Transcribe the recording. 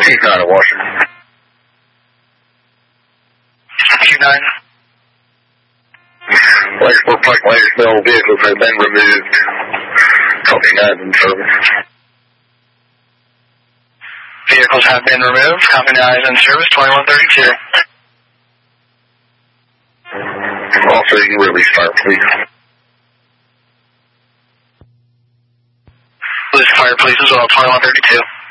He's not a Washington. 29. Lexport Park, Layersville vehicles have been removed. Copy 9 in service. Vehicles have been removed. Copy 9 in service. 2132. Also, you can release fire, please. Release fire, please, as well. 2132.